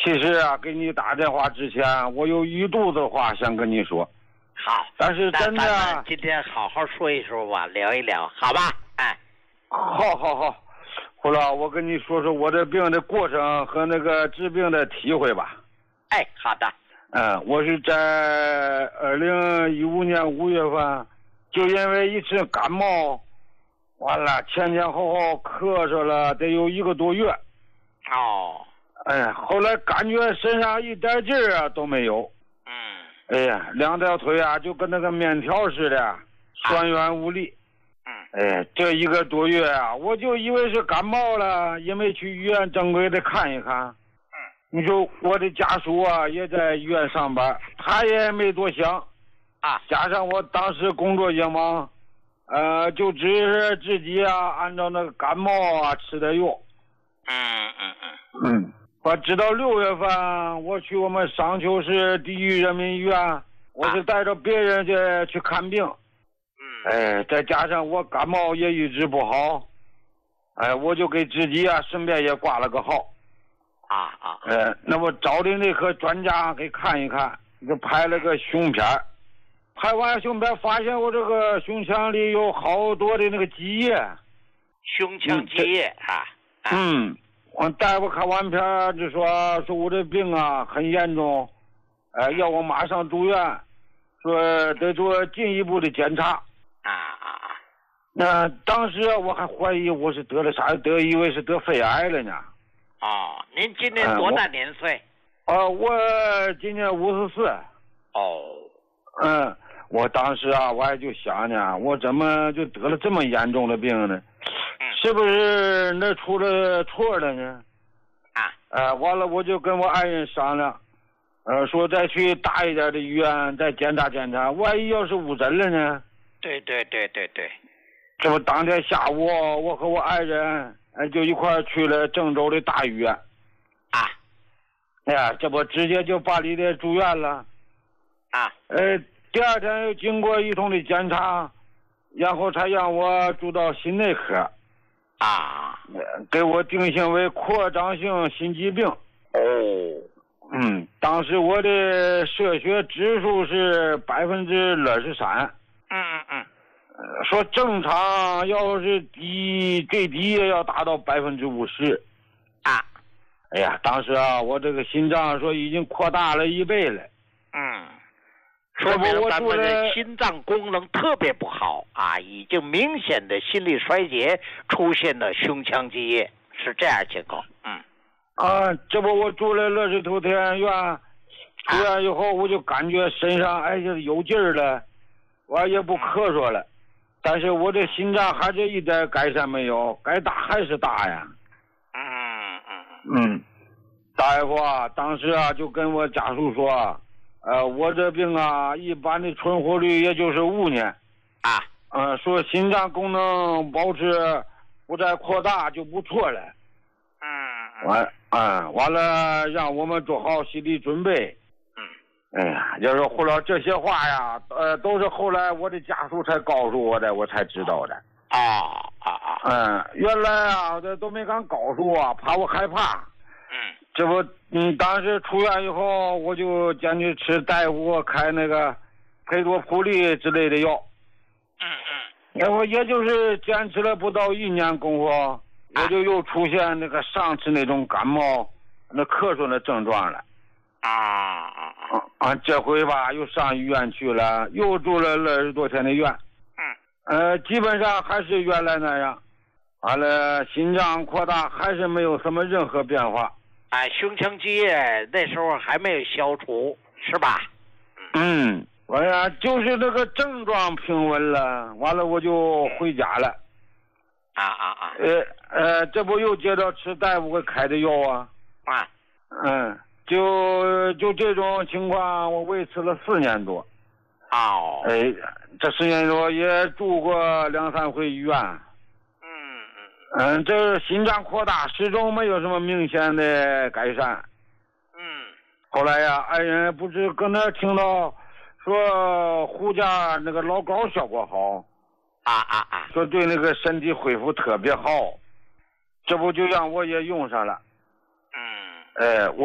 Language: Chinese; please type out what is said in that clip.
其实啊，给你打电话之前，我有一肚子话想跟你说。 好， 但是真的， 咱们今天好好说一说吧，聊一聊，好吧？哎， 好，胡老，我跟你说说我这病的过程和那个治病的体会吧。 哎，好的。 我是在2015年5月份，就因为一次感冒，完了前后咳嗽了得有1个多月。 哦。 后来感觉身上一点劲儿啊都没有。哎呀，2条腿啊就跟那个面条似的，酸软无力。这1个多月啊，我就以为是感冒了，也没去医院正规的看一看。你说我的家属啊也在医院上班，他也没多想啊，加上我当时工作也忙，就只是自己啊按照那个感冒啊吃的药。我直到6月份，我去我们商丘市第一人民医院，我是带着别人去看病。再加上我感冒也一直不好，我就给自己啊顺便也挂了个号。那我找的那科专家给看一看，就拍了个胸片，拍完胸片发现我这个胸腔里有好多的那个积液。 胸腔积液我大夫看完片就说我这病啊很严重，要我马上住院，说得做进一步的检查。那当时我还怀疑我是得了啥，以为是得肺癌了呢。 您今年多大年岁？ 我今年54。我当时啊，我还就想呢，我怎么就得了这么严重的病呢？是不是那出了错了呢？完了我就跟我爱人商量，说再去大一点的医院再检查检查，万一要是误诊了呢？ 对。 这不当天下午，我和我爱人就一块去了郑州的大医院。这不直接就办理的住院了。第2天又经过一通的检查，然后才让我住到心内科。给我定性为扩张性心肌病。当时我的射血指数是23%。说正常要是最低也要达到50%。当时啊，我这个心脏说已经扩大了1倍了。 说明咱们的心脏功能特别不好啊，已经明显的心力衰竭，出现了胸腔积液，是这样情况。 这不我住了乐视头田院，出院以后我就感觉身上就是有劲儿了，我也不咳嗽了，但是我这心脏还是一点改善没有，该大还是大呀。大夫啊，当时啊就跟我家属说，我这病啊一般的存活率也就是5年。说心脏功能保持不再扩大就不错了。完了让我们做好心理准备。就是胡老这些话呀，都是后来我的家属才告诉我的，我才知道的。原来啊，这都没敢告诉我，怕我害怕。这不，当时出院以后，我就坚决吃大夫开那个佩多普利之类的药。然后也就是坚持了不到1年功夫，我就又出现那个上次那种感冒、那咳嗽的症状了。这回吧又上医院去了，又住了20多天的院。基本上还是原来那样。完了，心脏扩大还是没有什么任何变化。 胸腔积液那时候还没有消除，是吧？ 完了就是那个症状平稳了，完了我就回家了。这不又接着吃大夫给开的药啊。就这种情况，我维持了4年多。这4年多也住过2、3回医院。这心脏扩大始终没有什么明显的改善。后来呀，爱人不是跟那听到说胡家那个老膏效果好。说对那个身体恢复特别好，这不就让我也用上了。我